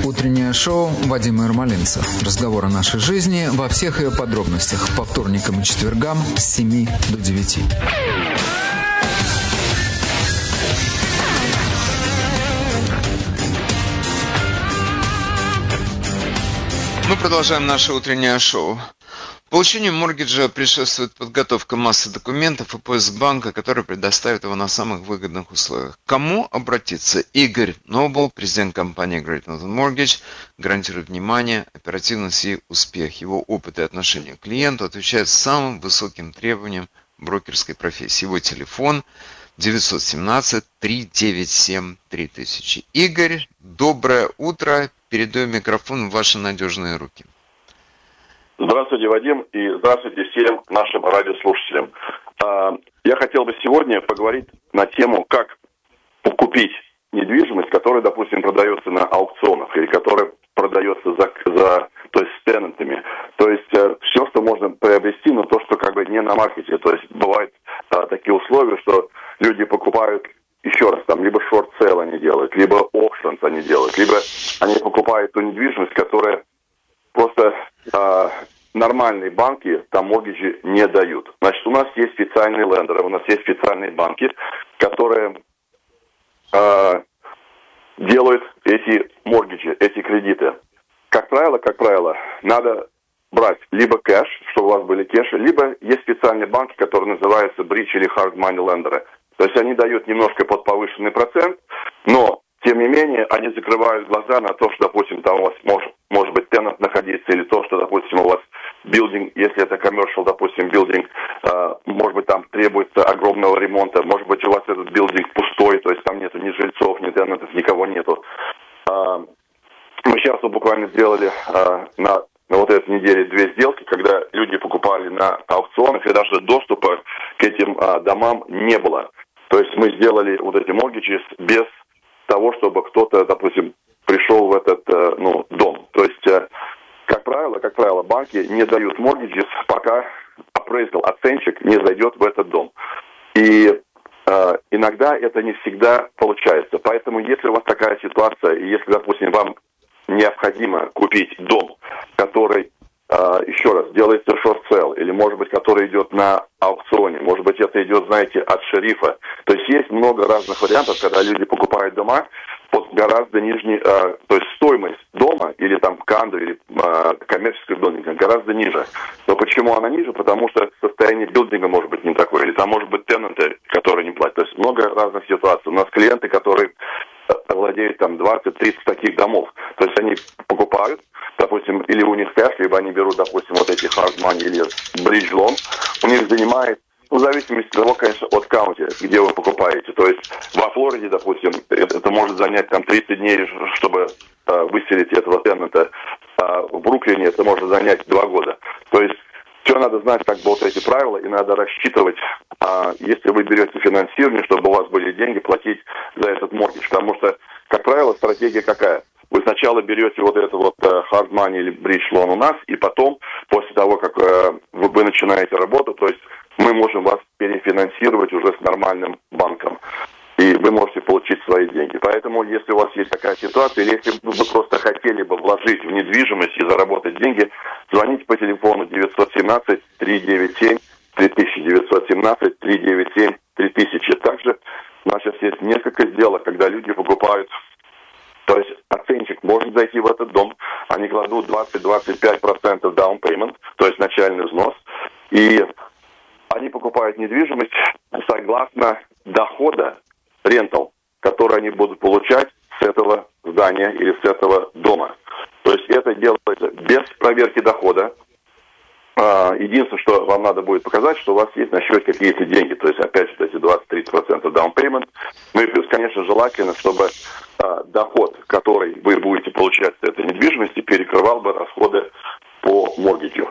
Утреннее шоу Вадима Ермолинца. Разговор о нашей жизни во всех ее подробностях. По вторникам и четвергам с 7 до 9. Мы продолжаем наше утреннее шоу. Получению моргиджа предшествует подготовка массы документов и поиск банка, который предоставит его на самых выгодных условиях. К кому обратиться? Игорь Нобл, президент компании Great Northern Mortgage, гарантирует внимание, оперативность и успех. Его опыт и отношение к клиенту отвечают самым высоким требованиям брокерской профессии. Его телефон 917-397-3000. Игорь, доброе утро. Передаю микрофон в ваши надежные руки. Здравствуйте, Вадим, и здравствуйте всем нашим радиослушателям. Я хотел бы сегодня поговорить на тему, как купить недвижимость, которая, допустим, продается на аукционах или которая продается то есть с тенантами. То есть все, что можно приобрести, но то, что как бы не на маркете. То есть бывают такие условия, что люди покупают, еще раз, там, либо шорт-сейл они делают, либо auctions они делают, либо они покупают ту недвижимость, которая просто нормальные банки там моргиджи не дают. Значит, у нас есть специальные лендеры, у нас есть специальные банки, которые делают эти моргиджи, эти кредиты. Как правило, надо брать либо кэш, чтобы у вас были кэши, либо есть специальные банки, которые называются bridge или hard money лендеры. То есть они дают немножко под повышенный процент, но тем не менее, они закрывают глаза на то, что, допустим, там у вас может быть тенант находиться, или то, что, допустим, у вас билдинг, если это commercial, допустим, билдинг, может быть, там требуется огромного ремонта, может быть, у вас этот билдинг пустой, то есть там нету ни жильцов, ни тенантов, никого нету. Мы сейчас буквально сделали на вот этой неделе 2 сделки, когда люди покупали на аукционах, и даже доступа к этим домам не было. То есть мы сделали вот эти моргиджи без того, чтобы кто-то, допустим, пришел в этот дом. То есть, как правило, банки не дают моргиджи, пока appraisal, оценщик не зайдет в этот дом. И иногда это не всегда получается. Поэтому, если у вас такая ситуация, и если, допустим, вам необходимо купить дом, который, еще раз, делается шорт-сейл, или, может быть, который идет на аукционе, может быть, это идет, знаете, от шерифа. То есть есть много разных вариантов, когда люди покупают дома под гораздо нижней, то есть стоимость дома, или там кондо, или коммерческого билдинга гораздо ниже. Но почему она ниже? Потому что состояние билдинга может быть не такое, или там может быть тенанты, которые не платят. То есть много разных ситуаций. У нас клиенты, которые владеют там 20-30 таких домов. То есть они покупают, допустим, или у них кэш, либо они берут, допустим, вот эти hard money или bridge loan. У них занимает, в зависимости от того, конечно, от каунти, где вы покупаете. То есть во Флориде, допустим, это может занять там 30 дней, чтобы выселить этого тенанта. В Бруклине это может занять 2 года. То есть все надо знать, как будут эти правила, и надо рассчитывать, если вы берете финансирование, чтобы у вас были деньги платить за этот моргидж. Потому что, как правило, стратегия какая? Вы сначала берете вот это вот hard money или bridge loan у нас, и потом, после того, как вы начинаете работу, то есть мы можем вас перефинансировать уже с нормальным банком. И вы можете получить свои деньги. Поэтому, если у вас есть такая ситуация, или если вы просто хотели бы вложить в недвижимость и заработать деньги, звоните по телефону 917-397-3000, 917-397-3000. Также у нас сейчас есть несколько сделок, когда люди покупают, то есть оценщик может зайти в этот дом, они кладут 20-25% down payment, то есть начальный взнос, и они покупают недвижимость согласно дохода, рентал, который они будут получать с этого здания или с этого дома. То есть это делается без проверки дохода. Единственное, что вам надо будет показать, что у вас есть на счете какие-то деньги. То есть, опять же, эти 20-30% down payment. Ну и плюс, конечно, желательно, чтобы доход, который вы будете получать с этой недвижимости, перекрывал бы расходы по моргиджу.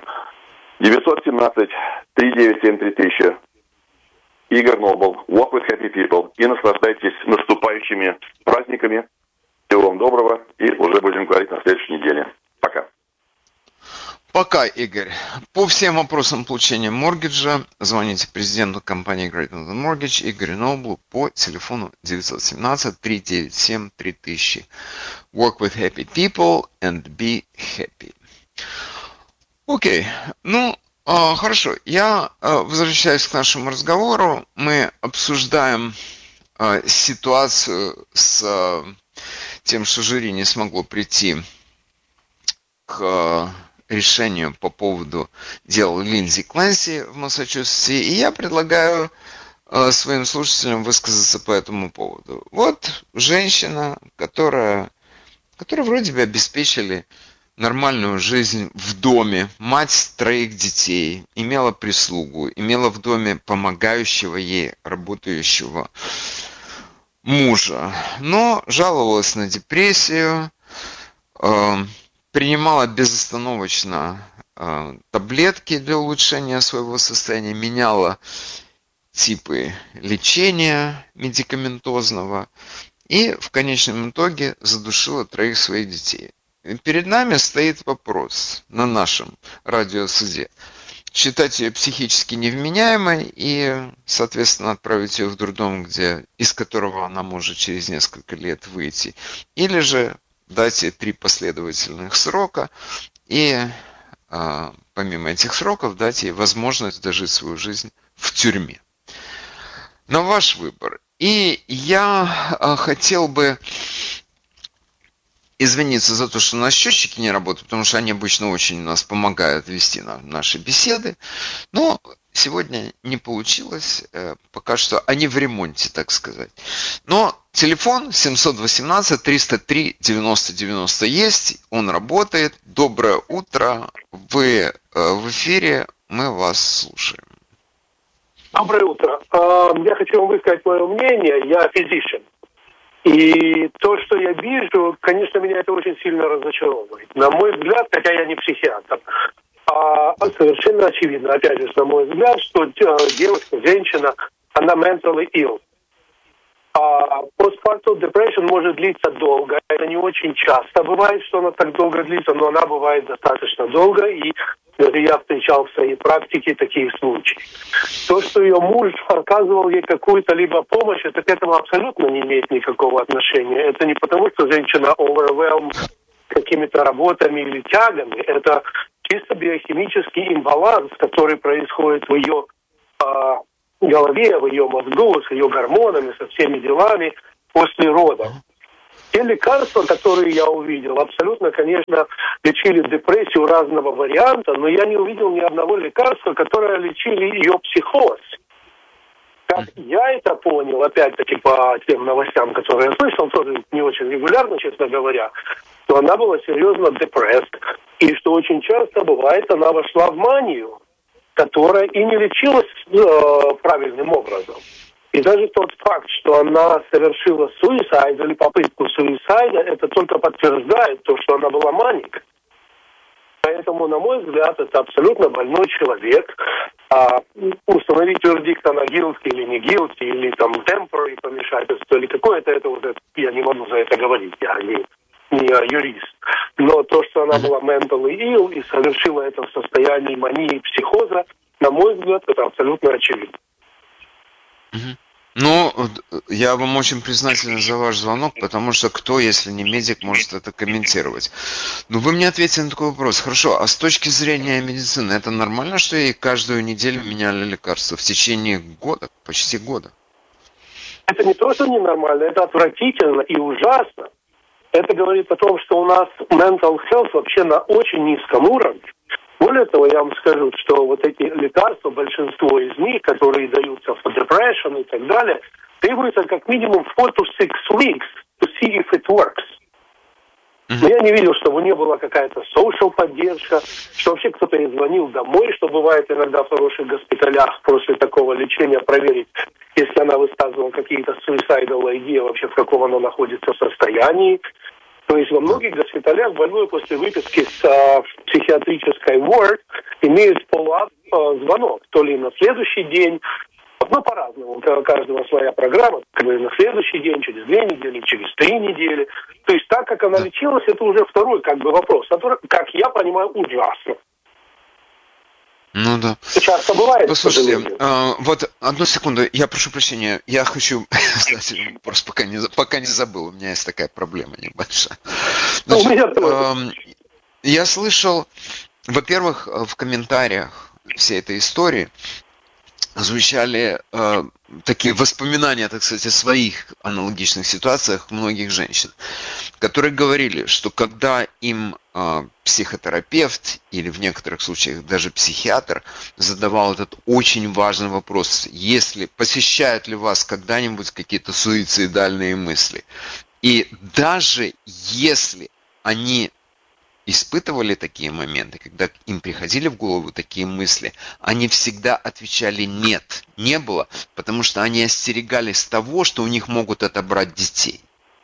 917-397-3000. Игорь Нобл, Walk with Happy People. И наслаждайтесь наступающими праздниками. Всего вам доброго. И уже будем говорить на следующей неделе. Пока. Пока, Игорь. По всем вопросам получения моргиджа звоните президенту компании Great Northern Mortgage Игорю Ноблу по телефону 917-397-3000. work with happy people and be happy. Окей, хорошо. Я возвращаюсь к нашему разговору. Мы обсуждаем ситуацию с тем, что жюри не смогло прийти к решению по поводу дела Линдзи Клэнси в Массачусетсе, и я предлагаю своим слушателям высказаться по этому поводу. Вот женщина, которая вроде бы обеспечили нормальную жизнь в доме, мать 3 детей, имела прислугу, имела в доме помогающего ей работающего мужа, но жаловалась на депрессию, принимала безостановочно таблетки для улучшения своего состояния, меняла типы лечения медикаментозного и в конечном итоге задушила 3 своих детей. И перед нами стоит вопрос на нашем радиосуде. Считать ее психически невменяемой и, соответственно, отправить ее в дурдом, из которого она может через несколько лет выйти. Или же дать ей 3 последовательных срока и, помимо этих сроков, дать ей возможность дожить свою жизнь в тюрьме. Но ваш выбор. И я хотел бы извиниться за то, что у нас счетчики не работают, потому что они обычно очень нас помогают вести наши беседы. Но сегодня не получилось. Пока что они в ремонте, так сказать. Но телефон 718-303-90-90 есть. Он работает. Доброе утро. Вы в эфире. Мы вас слушаем. Доброе утро. Я хочу вам высказать мое мнение. Я физик. И то, что я вижу, конечно, меня это очень сильно разочаровывает. На мой взгляд, хотя я не психиатр, совершенно очевидно, опять же, на мой взгляд, что девушка, женщина, она mentally ill. Postpartum depression может длиться долго. Это не очень часто бывает, что она так долго длится, но она бывает достаточно долго, и я встречал в своей практике такие случаи. То, что ее муж оказывал ей какую-то либо помощь, это к этому абсолютно не имеет никакого отношения. Это не потому, что женщина overwhelmed какими-то работами или тягами. Это чисто биохимический имбаланс, который происходит в ее голове, в ее мозгу, с ее гормонами, со всеми делами после родов. Те лекарства, которые я увидел, абсолютно, конечно, лечили депрессию разного варианта, но я не увидел ни одного лекарства, которое лечили ее психоз. Как я это понял, опять-таки по тем новостям, которые я слышал, тоже не очень регулярно, честно говоря, что она была серьезно депресс, и что очень часто бывает, она вошла в манию, которая и не лечилась правильным образом. И даже тот факт, что она совершила суицид или попытку суицида, это только подтверждает то, что она была маник. Поэтому, на мой взгляд, это абсолютно больной человек. Установить вердикт, она guilty или не guilty, или там temporary помешательство, или какое-то, это я не могу за это говорить, я не юрист. Но то, что она была mentally ill и совершила это в состоянии мании, психоза, на мой взгляд, это абсолютно очевидно. Ну, я вам очень признателен за ваш звонок, потому что кто, если не медик, может это комментировать. Но вы мне ответите на такой вопрос. Хорошо, а с точки зрения медицины, это нормально, что ей каждую неделю меняли лекарства в течение года, почти года? Это не то, что ненормально, это отвратительно и ужасно. Это говорит о том, что у нас mental health вообще на очень низком уровне. Более того, я вам скажу, что вот эти лекарства, большинство из них, которые даются в depression и так далее, требуется как минимум 4 to 6 weeks to see if it works. Но я не видел, чтобы не была какая-то social поддержка, что вообще кто-то ей звонил домой, что бывает иногда в хороших госпиталях после такого лечения проверить, если она высказывала какие-то suicidal идеи, вообще в каком она находится состоянии. То есть во многих госпиталях больной после выписки с психиатрической ward имеет follow-up звонок, то ли на следующий день, ну по-разному, у каждого своя программа, на следующий день, через 2 недели, через 3 недели. То есть так, как она лечилась, это уже второй вопрос, который, как я понимаю, ужасно. Ну да. Часто бывает. Послушайте, вот одну секунду, я прошу прощения, я хочу задать вопрос, пока не забыл, у меня есть такая проблема небольшая. Значит, я слышал, во-первых, в комментариях всей этой истории звучали такие воспоминания, так сказать, о своих аналогичных ситуациях многих женщин, которые говорили, что когда им психотерапевт или в некоторых случаях даже психиатр задавал этот очень важный вопрос, если посещают ли вас когда-нибудь какие-то суицидальные мысли, и даже если они испытывали такие моменты, когда им приходили в голову такие мысли, они всегда отвечали «нет», не было, потому что они остерегались того, что у них могут отобрать детей.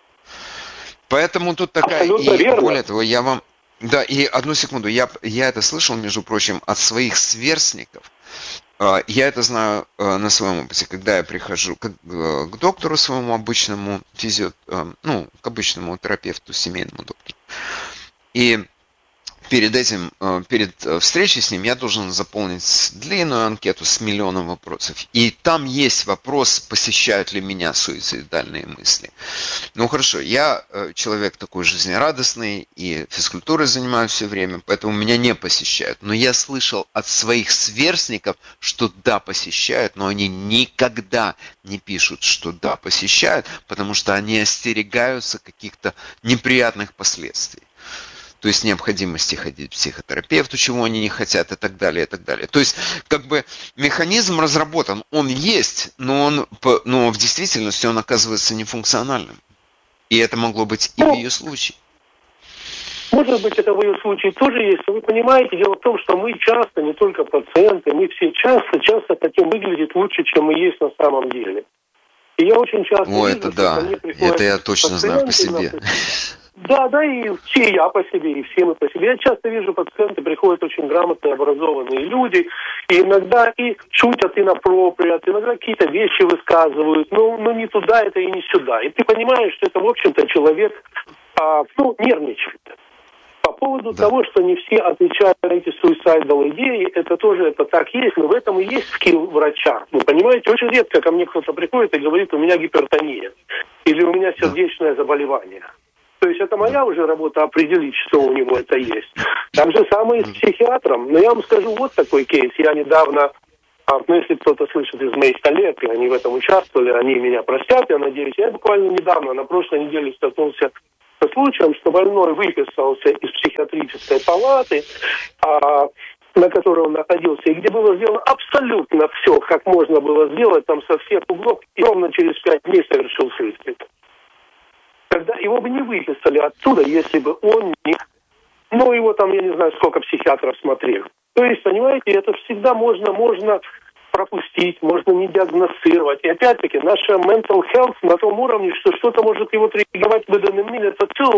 Поэтому тут такая... И более того, я вам... Да, и одну секунду, я это слышал, между прочим, от своих сверстников. Я это знаю на своем опыте, когда я прихожу к доктору своему обычному, к обычному терапевту, семейному доктору. И перед встречей с ним я должен заполнить длинную анкету с миллионом вопросов. И там есть вопрос, посещают ли меня суицидальные мысли. Ну хорошо, я человек такой жизнерадостный и физкультурой занимаюсь все время, поэтому меня не посещают. Но я слышал от своих сверстников, что да, посещают, но они никогда не пишут, что да, посещают, потому что они остерегаются каких-то неприятных последствий. То есть необходимости ходить к психотерапевту, чего они не хотят, и так далее, и так далее. То есть, как бы, механизм разработан, он есть, но в действительности он оказывается нефункциональным. И это могло быть и в ее случае. Может быть, это в ее случае тоже есть. Вы понимаете, дело в том, что мы часто, не только пациенты, мы все часто хотим выглядеть лучше, чем мы есть на самом деле. И я очень часто вижу, это да, это я точно знаю по себе. Да, и все я по себе, и все мы по себе. Я часто вижу, пациенты приходят очень грамотные, образованные люди, и иногда и шутят inappropriate, иногда какие-то вещи высказывают, но не туда это и не сюда. И ты понимаешь, что это, в общем-то, человек, нервничает. По поводу того, что не все отвечают на эти суицидал идеи, это так есть, но в этом и есть скилл врача. Вы понимаете, очень редко ко мне кто-то приходит и говорит, у меня гипертония, или у меня сердечное заболевание. То есть это моя уже работа определить, что у него это есть. Так же самое и с психиатром. Но я вам скажу вот такой кейс. Я недавно, если кто-то слышит из моих коллег, и они в этом участвовали, они меня простят, я надеюсь. Я буквально недавно, на прошлой неделе, столкнулся со случаем, что больной выписался из психиатрической палаты, на которой он находился, и где было сделано абсолютно все, как можно было сделать, там со всех углов, и ровно через 5 дней совершил суицид. Когда его бы не выписали оттуда, если бы он не... его там, я не знаю, сколько психиатров смотрел. То есть, понимаете, это всегда можно пропустить, можно не диагностировать. И опять-таки, наша mental health на том уровне, что что-то может его триггерировать в данный момент,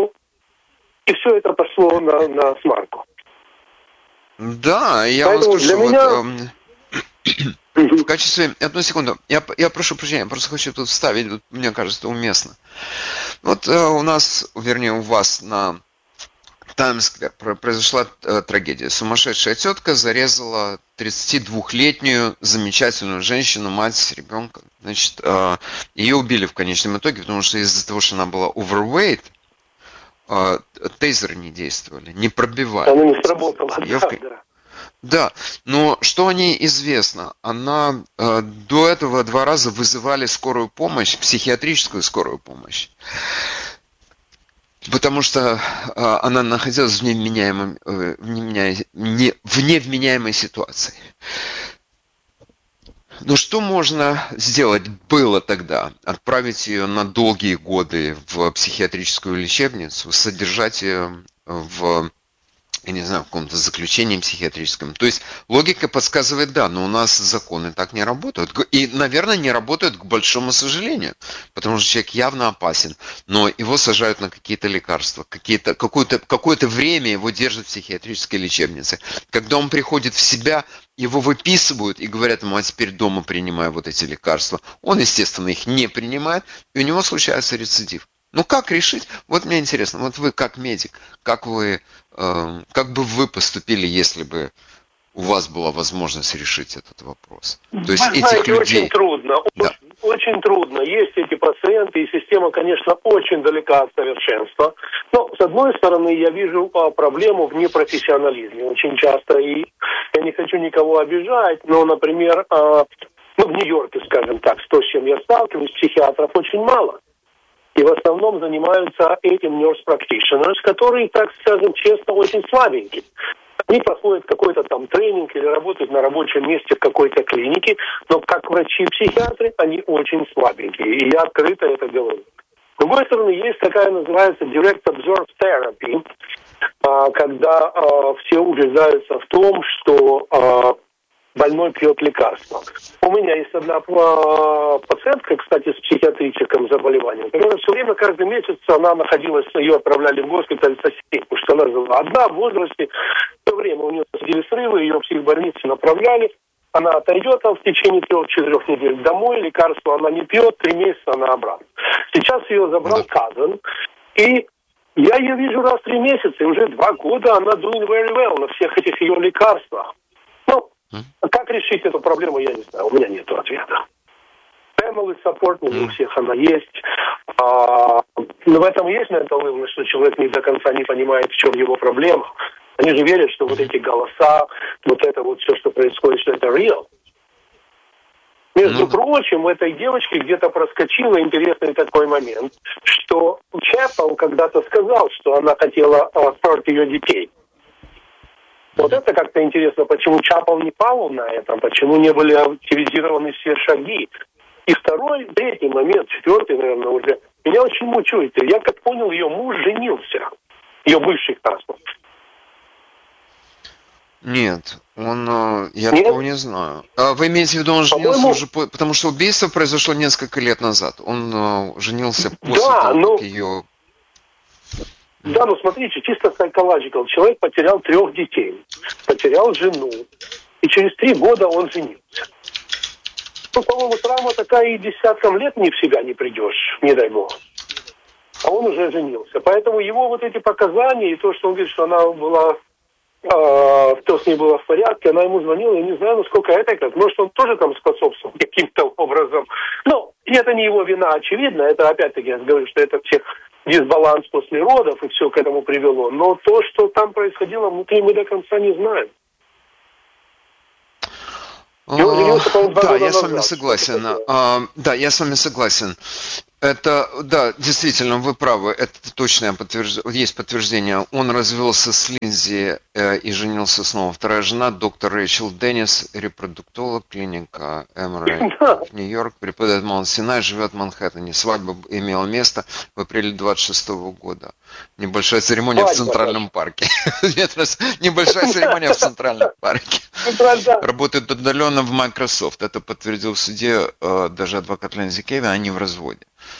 и все это пошло на смарку. Да, я вам скажу, для меня... в качестве... Одну секунду. Я прошу прощения, я просто хочу тут вставить, мне кажется, это уместно. Вот у нас, вернее, у вас на Таймс-сквер произошла трагедия. Сумасшедшая тетка зарезала 32-летнюю замечательную женщину, мать ребенка. Значит, ее убили в конечном итоге, потому что из-за того, что она была overweight, тейзеры не действовали, не пробивали. Она не сработала, Да, но что о ней известно? Она до этого 2 раза вызывали скорую помощь, психиатрическую скорую помощь, потому что она находилась в невменяемой ситуации. Но что можно сделать было тогда? Отправить ее на долгие годы в психиатрическую лечебницу, содержать ее в... я не знаю, в каком-то заключении психиатрическом. То есть логика подсказывает, да, но у нас законы так не работают. И, наверное, не работают, к большому сожалению. Потому что человек явно опасен, но его сажают на какие-то лекарства. Какое-то время его держат в психиатрической лечебнице. Когда он приходит в себя, его выписывают и говорят ему, а теперь дома принимай вот эти лекарства. Он, естественно, их не принимает, и у него случается рецидив. Ну, как решить? Вот мне интересно, вот вы как медик, как бы вы поступили, если бы у вас была возможность решить этот вопрос? То есть Вы знаете, людей... очень трудно. Да. Очень трудно. Есть эти пациенты, и система, конечно, очень далека от совершенства. Но, с одной стороны, я вижу проблему в непрофессионализме очень часто. И я не хочу никого обижать, но, например, в Нью-Йорке, скажем так, то, с чем я сталкиваюсь, психиатров очень мало. И в основном занимаются этим nurse practitioners, которые, так скажем честно, очень слабенькие. Они проходят какой-то там тренинг или работают на рабочем месте в какой-то клинике, но как врачи-психиатры они очень слабенькие. И я открыто это говорю. С другой стороны, есть такая, называется Direct Observed Therapy, когда все убеждаются в том, что больной пьет лекарства. У меня есть одна пациентка, кстати, с психиатрическим заболеванием, которая все время, каждый месяц, она находилась, ее отправляли в госпиталь соседей, потому что она жила одна в возрасте, все время у нее происходили срывы, ее в психбольницу направляли, она отойдет там в течение 3-4 недель домой, лекарства она не пьет, 3 месяца она обратно. Сейчас ее забрал Казан, и я ее вижу раз в 3 месяца, и уже 2 года она doing very well на всех этих ее лекарствах. Как решить эту проблему, я не знаю. У меня нет ответа. Family support не у всех она есть. Но в этом есть mental illness, что человек не до конца не понимает, в чем его проблема. Они же верят, что вот эти голоса, вот это вот все, что происходит, что это real. Между прочим, у этой девочки где-то проскочило интересный такой момент, что Чапел когда-то сказал, что она хотела hurt ее детей. Вот это как-то интересно, почему Чапел не пал на этом, почему не были активизированы все шаги. И третий момент, 4, наверное, уже, меня очень мучает. Я, как понял, ее муж женился, ее бывший паспорт. Нет, я такого не знаю. Вы имеете в виду, он женился уже, потому что убийство произошло несколько лет назад. Он женился после того, как ее... Да, ну смотрите, чисто psychological. Человек потерял 3 детей, потерял жену, и через 3 года он женился. Ну, по-моему, травма такая, и десяткам лет не в себя не придешь, не дай бог. А он уже женился. Поэтому его вот эти показания, и то, что он говорит, что она была, то с ней было в порядке, она ему звонила, я не знаю, насколько это как. Может, он тоже там способствовал каким-то образом. Но это не его вина, очевидно. Это, опять-таки, я говорю, что это все... дисбаланс после родов, и все к этому привело. Но то, что там происходило внутри, мы до конца не знаем. Да, я с вами согласен. Да, я с вами согласен. Это, да, действительно, вы правы, это точное подтверждение, есть подтверждение. Он развелся с Линдзи и женился снова. Вторая жена, доктор Рэйчел Деннис, репродуктолог, клиника Эмори в Нью-Йорк, преподает в Маунт-Синай, живет в Манхэттене. Свадьба имела место в апреле 26 года. Небольшая церемония в Центральном парке. Небольшая церемония в Центральном парке. Работает удаленно в Microsoft. Это подтвердил в суде даже адвокат Линдзи Кевин, они в разводе.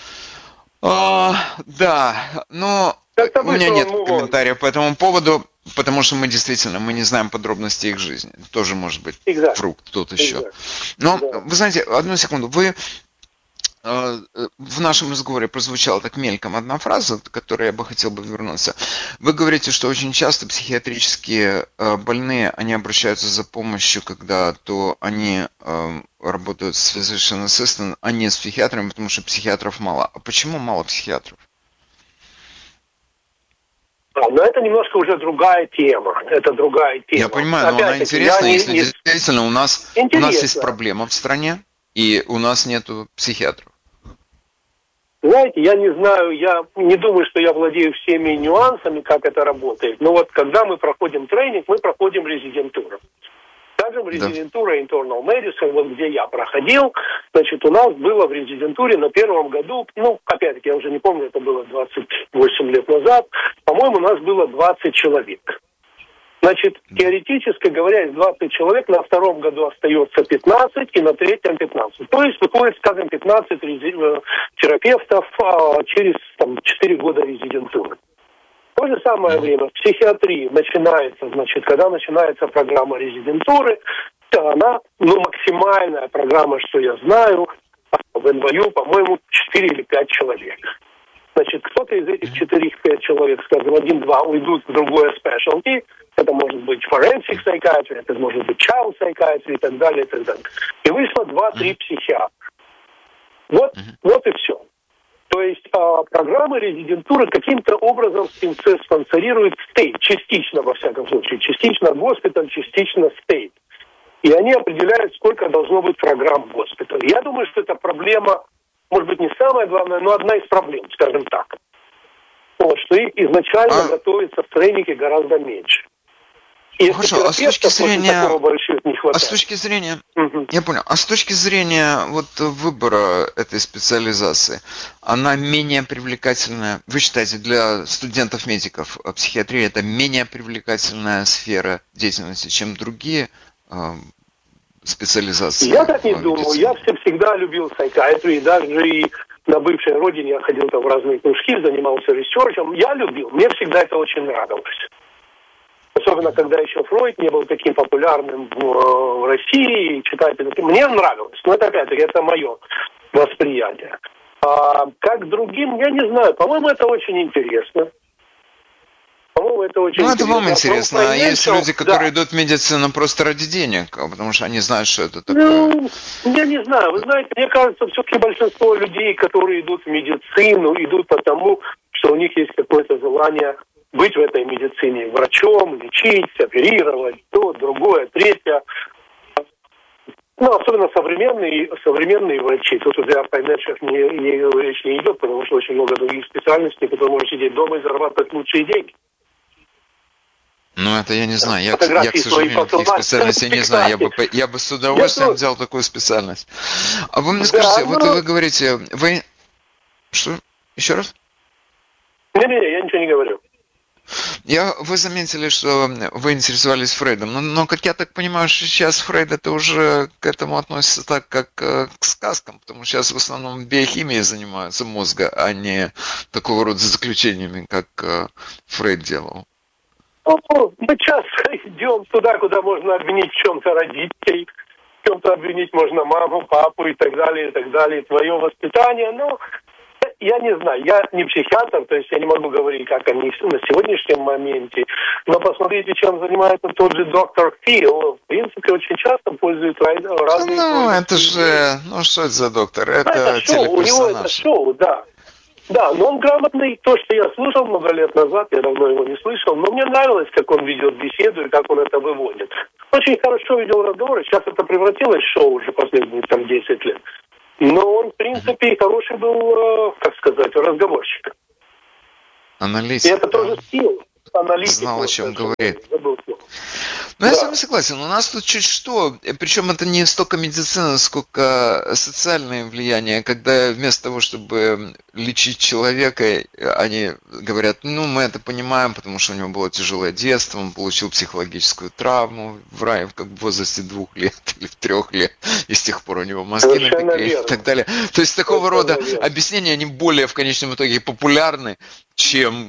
Да, но у меня нет комментариев по этому поводу, потому что мы действительно не знаем подробностей их жизни. Тоже может быть фрукт тут еще. Но, вы знаете, одну секунду, в нашем разговоре прозвучала так мельком одна фраза, к которой я бы хотел вернуться. Вы говорите, что очень часто психиатрические больные, они обращаются за помощью, когда то они работают с physician assistant, а не с психиатрами, потому что психиатров мало. А почему мало психиатров? Но это немножко уже другая тема. Это другая тема. Я понимаю, но она интересна, если действительно у нас есть проблема в стране, и у нас нету психиатров. Знаете, я не знаю, я не думаю, что я владею всеми нюансами, как это работает. Но вот когда мы проходим тренинг, мы проходим резидентуру. Скажем, резидентура Internal Medicine, вот где я проходил, значит, у нас было в резидентуре на первом году, опять-таки, я уже не помню, это было 28 лет назад, по-моему, у нас было 20 человек. Значит, теоретически говоря, из 20 человек на втором году остается 15 и на третьем 15. То есть выходит, скажем, 15 терапевтов через 4 года резидентуры. В то же самое время в психиатрии начинается, значит, когда начинается программа резидентуры, она, максимальная программа, что я знаю, в НВЮ, по-моему, 4 или 5 человек. Значит, кто-то из этих 4-5 человек, скажем, 1-2 уйдут в другое спешлти, Это может быть forensic psychiatry, это может быть child psychiatry и так далее, и так далее. И вышло 2-3 психиатра. Вот и все. То есть программы резидентуры каким-то образом спонсорирует стейт, частично во всяком случае, частично госпиталь, частично стейт. И они определяют, сколько должно быть программ в госпитале. Я думаю, что эта проблема, может быть, не самая главная, но одна из проблем, скажем так. Вот, что их изначально готовится в тренинге гораздо меньше. Хорошо, а с точки зрения, Угу. я понял, а с точки зрения вот выбора этой специализации, она менее привлекательная, вы считаете, для студентов-медиков психиатрия это менее привлекательная сфера деятельности, чем другие специализации? Я так не думаю, я всегда любил психиатрию, даже и на бывшей родине я ходил там в разные кружки, занимался ресерчем, я любил, мне всегда это очень нравилось. Особенно, когда еще Фройд не был таким популярным в России, читатели. Мне нравилось. Но это, опять-таки, это мое восприятие. А как другим, я не знаю. По-моему, это очень интересно. По-моему, это очень интересно. Ну, это вам интересно. А есть люди, которые идут в медицину просто ради денег, потому что они знают, что это такое. Ну, я не знаю. Вы знаете, мне кажется, все-таки большинство людей, которые идут в медицину, идут потому, что у них есть какое-то желание быть в этой медицине врачом, лечить, оперировать, то, другое, третье. Ну, особенно современные врачи. Тут уже о поймешах речь не идет, потому что очень много других специальностей, которые можно сидеть дома и зарабатывать лучшие деньги. Ну, это я не знаю. Я, к сожалению, таких специальностей не знаю. Я бы с удовольствием взял такую специальность. А вы мне скажите, вот вы говорите, вы... Что? Еще раз? Не, я ничего не говорю. Вы заметили, что вы интересовались Фрейдом, но как я так понимаю, что сейчас Фрейд это уже к этому относится так, как к сказкам, потому что сейчас в основном биохимией занимаются мозга, а не такого рода заключениями, как Фрейд делал. Мы часто идем туда, куда можно обвинить в чем-то родителей, в чем-то обвинить можно маму, папу и так далее, твое воспитание, но я не знаю, я не психиатр, то есть я не могу говорить, как они на сегодняшнем моменте, но посмотрите, чем занимается тот же доктор Фил. В принципе, очень часто пользуют разные... Ну, это же... Ну, что это за доктор? Это шоу, у него это шоу, да. Да, но он грамотный. То, что я слушал много лет назад, я давно его не слышал, но мне нравилось, как он ведет беседу и как он это выводит. Очень хорошо ведел разговоры. Сейчас это превратилось в шоу уже последние 10 лет. Но он, в принципе, хороший был, разговорщик. Аналитик. И это тоже стиль. Аналитик. Знал, о чем говорит. Ну, я с вами согласен. У нас тут чуть что, причем это не столько медицина, сколько социальное влияние, когда вместо того, чтобы лечить человека, они говорят, ну, мы это понимаем, потому что у него было тяжелое детство, он получил психологическую травму в возрасте 2 лет или 3 лет, и с тех пор у него мозги напекли и так далее. То есть такого рода объяснения, они более в конечном итоге популярны, чем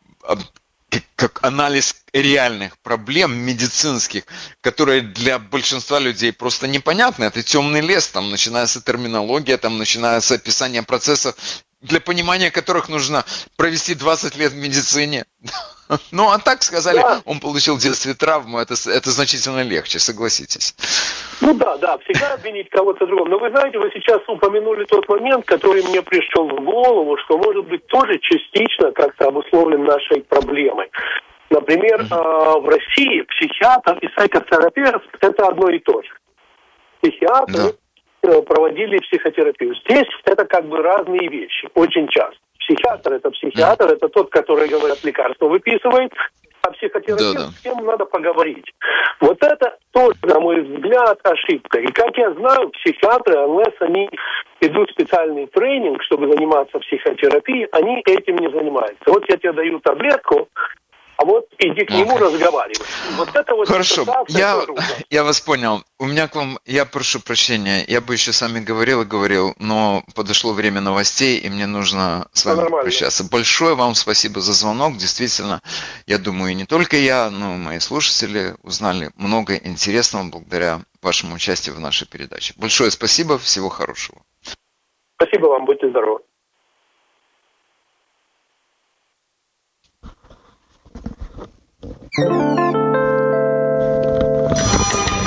как анализ реальных проблем медицинских, которые для большинства людей просто непонятны. Это темный лес, там начинается терминология, там начинается описание процессов, для понимания которых нужно провести 20 лет в медицине. Ну, а так сказали, он получил в детстве травму, это значительно легче, согласитесь. Ну да, всегда обвинить кого-то другого. Но вы знаете, вы сейчас упомянули тот момент, который мне пришел в голову, что может быть тоже частично как-то обусловлен нашей проблемой. Например, в России психиатр и психотерапевт – это одно и то же. Психиатры проводили психотерапию. Здесь это как бы разные вещи, очень часто. Психиатр – это психиатр, это тот, который, говорят, лекарства выписывает, а психотерапевт, с кем надо поговорить. Вот это тоже, на мой взгляд, ошибка. И как я знаю, психиатры, unless они идут в специальный тренинг, чтобы заниматься психотерапией, они этим не занимаются. Вот я тебе даю таблетку, а вот иди к нему разговаривай. Вот это вот. Хорошо, я вас понял. У меня к вам, я прошу прощения, я бы еще с вами говорил, но подошло время новостей, и мне нужно с вами прощаться. Большое вам спасибо за звонок. Действительно, я думаю, и не только я, но и мои слушатели узнали много интересного благодаря вашему участию в нашей передаче. Большое спасибо, всего хорошего. Спасибо вам, будьте здоровы.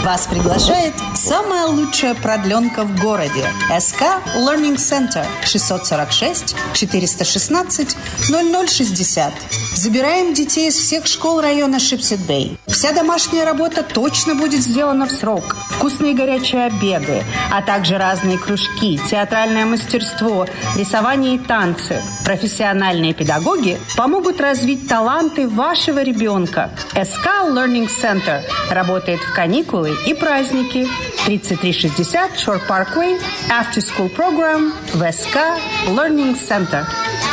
Вас приглашает самая лучшая продленка в городе. СК Learning Center 646 416 0060. Забираем детей из всех школ района Шипсет-Бэй. Вся домашняя работа точно будет сделана в срок. Вкусные горячие обеды, а также разные кружки, театральное мастерство, рисование и танцы. Профессиональные педагоги помогут развить таланты вашего ребенка. СК Learning Center работает в каникулы и праздники. 3360 Shore Parkway, After School Program в СК Learning Center.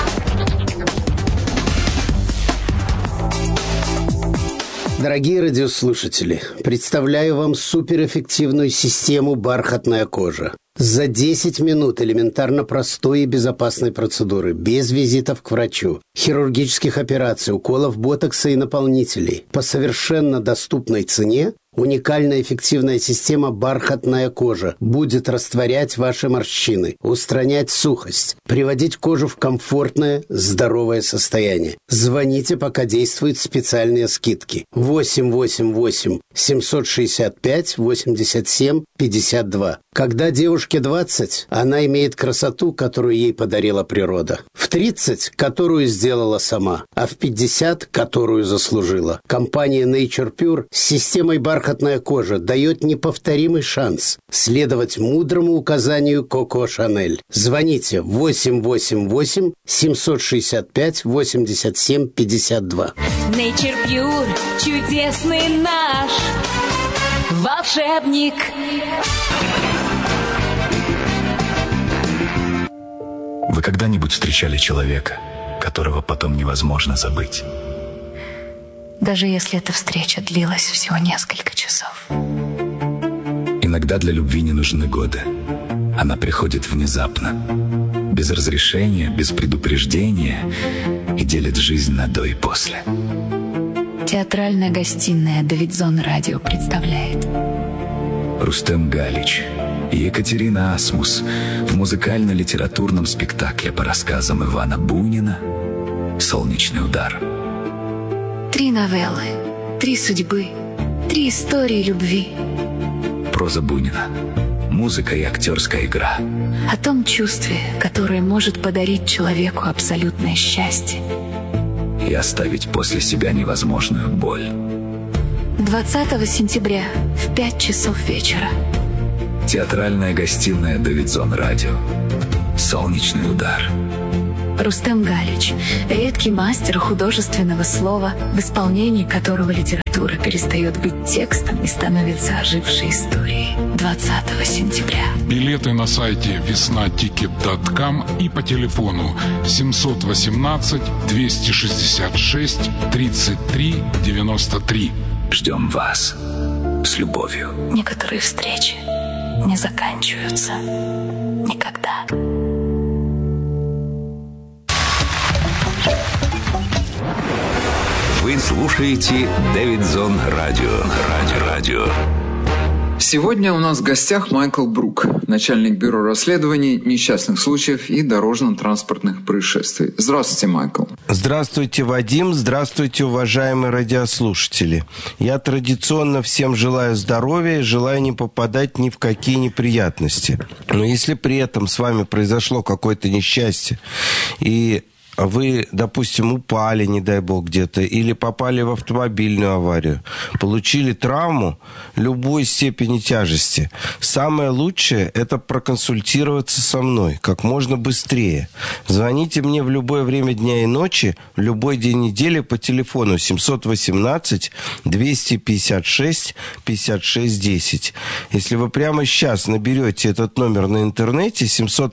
Дорогие радиослушатели, представляю вам суперэффективную систему «Бархатная кожа». За 10 минут элементарно простой и безопасной процедуры, без визитов к врачу, хирургических операций, уколов ботокса и наполнителей, по совершенно доступной цене, уникальная эффективная система «Бархатная кожа» будет растворять ваши морщины, устранять сухость, приводить кожу в комфортное, здоровое состояние. Звоните, пока действуют специальные скидки. 888-765-87-52. Когда девушке 20, она имеет красоту, которую ей подарила природа. В 30, которую сделала сама, а в 50, которую заслужила. Компания Nature Pure с системой «Бархатная кожа» дает неповторимый шанс следовать мудрому указанию Коко Шанель. Звоните 888-765-87-52. Nature Pure, чудесный наш волшебник. Вы когда-нибудь встречали человека, которого потом невозможно забыть? Даже если эта встреча длилась всего несколько часов. Иногда для любви не нужны годы. Она приходит внезапно, без разрешения, без предупреждения и делит жизнь на до и после. Театральная гостиная Давидзон Радио представляет Рустем Галич и Екатерина Асмус в музыкально-литературном спектакле по рассказам Ивана Бунина «Солнечный удар». 3 новеллы, 3 судьбы, 3 истории любви. Проза Бунина, музыка и актерская игра. О том чувстве, которое может подарить человеку абсолютное счастье И оставить после себя невозможную боль. 20 сентября в 5 часов вечера. Театральная гостиная Давидзон Радио. «Солнечный удар». Рустем Галич, редкий мастер художественного слова, в исполнении которого литература перестает быть текстом и становится ожившей историей. 20 сентября. Билеты на сайте веснатикет.ком и по телефону 718-266-33-93. Ждем вас с любовью. Некоторые встречи не заканчиваются никогда. Вы слушаете Давидзон Радио. Радио. Сегодня у нас в гостях Майкл Брук, начальник бюро расследований несчастных случаев и дорожно-транспортных происшествий. Здравствуйте, Майкл. Здравствуйте, Вадим. Здравствуйте, уважаемые радиослушатели. Я традиционно всем желаю здоровья и желаю не попадать ни в какие неприятности. Но если при этом с вами произошло какое-то несчастье, и вы, допустим, упали, не дай бог, где-то, или попали в автомобильную аварию, получили травму любой степени тяжести, самое лучшее – это проконсультироваться со мной как можно быстрее. Звоните мне в любое время дня и ночи, в любой день недели по телефону 718-256-56-10. Если вы прямо сейчас наберете этот номер на интернете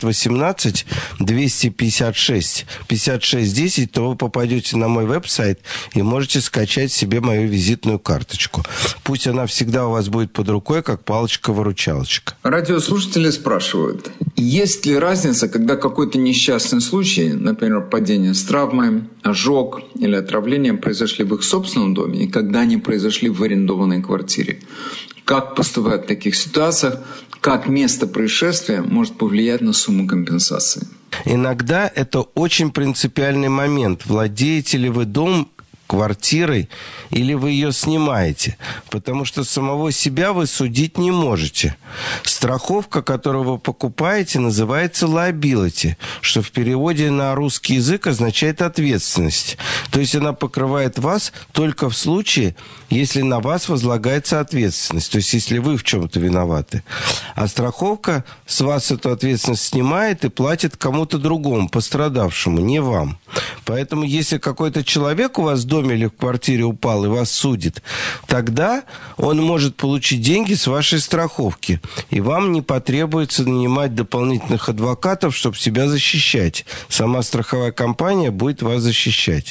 718-256-56-10, то вы попадете на мой веб-сайт и можете скачать себе мою визитную карточку. Пусть она всегда у вас будет под рукой, как палочка-выручалочка. Радиослушатели спрашивают, есть ли разница, когда какой-то несчастный случай, например, падение с травмой, ожог или отравление произошли в их собственном доме, и когда они произошли в арендованной квартире? Как поступают в таких ситуациях? Как место происшествия может повлиять на сумму компенсации? Иногда это очень принципиальный момент. Владеете ли вы домом квартирой или вы ее снимаете, потому что самого себя вы судить не можете. Страховка, которую вы покупаете, называется liability, что в переводе на русский язык означает ответственность. То есть она покрывает вас только в случае, если на вас возлагается ответственность, то есть если вы в чем-то виноваты. А страховка с вас эту ответственность снимает и платит кому-то другому, пострадавшему, не вам. Поэтому если какой-то человек у вас в доме или в квартире упал и вас судит, тогда он может получить деньги с вашей страховки. И вам не потребуется нанимать дополнительных адвокатов, чтобы себя защищать. Сама страховая компания будет вас защищать.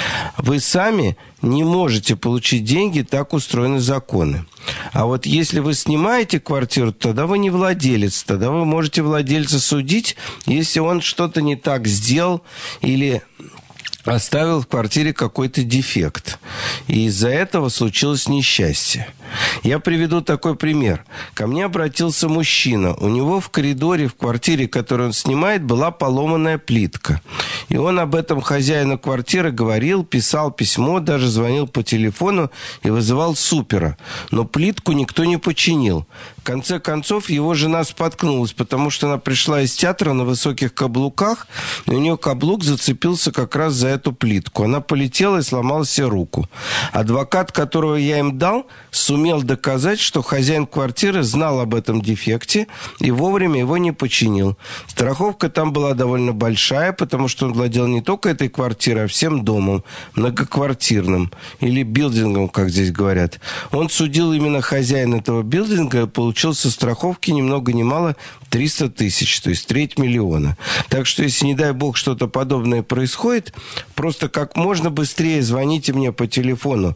Вы сами не можете получить деньги, так устроены законы. А вот если вы снимаете квартиру, тогда вы не владелец. Тогда вы можете владельца судить, если он что-то не так сделал или оставил в квартире какой-то дефект. И из-за этого случилось несчастье. Я приведу такой пример. Ко мне обратился мужчина. У него в коридоре, в квартире, которую он снимает, была поломанная плитка. И он об этом хозяину квартиры говорил, писал письмо, даже звонил по телефону и вызывал супера. Но плитку никто не починил. В конце концов, его жена споткнулась, потому что она пришла из театра на высоких каблуках, и у нее каблук зацепился как раз за эту плитку. Она полетела и сломала себе руку. Адвокат, которого я им дал, сумел доказать, что хозяин квартиры знал об этом дефекте и вовремя его не починил. Страховка там была довольно большая, потому что он владел не только этой квартирой, а всем домом, многоквартирным, или билдингом, как здесь говорят. Он судил именно хозяина этого билдинга и получил со страховки ни много ни мало 300 тысяч, то есть 3 миллиона. Так что, если, не дай бог, что-то подобное происходит, просто как можно быстрее звоните мне по телефону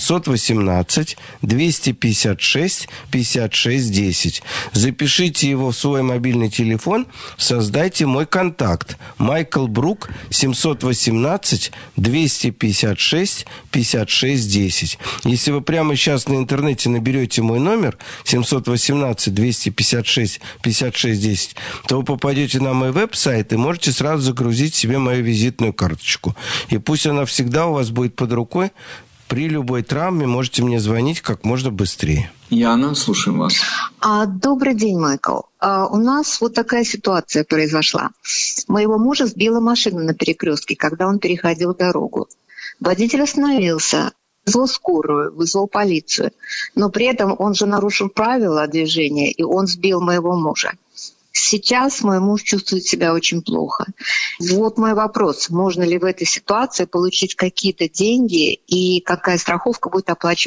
718-256-56-10. Запишите его в свой мобильный телефон, создайте мой контакт. Майкл Брук, 718-256-56-10. Если вы прямо сейчас на интернете наберете мой номер 718-256-56-10, то вы попадете на мой веб-сайт и можете сразу загрузить себе мою визитную карточку. И пусть она всегда у вас будет под рукой. При любой травме можете мне звонить как можно быстрее. Яна, слушаем вас. Добрый день, Майкл. У нас вот такая ситуация произошла. Моего мужа сбила машина на перекрестке, когда он переходил дорогу. Водитель остановился, вызвал скорую, вызвал полицию. Но при этом он же нарушил правила движения, и он сбил моего мужа. Сейчас мой муж чувствует себя очень плохо. Вот мой вопрос. Можно ли в этой ситуации получить какие-то деньги и какая страховка будет оплачивать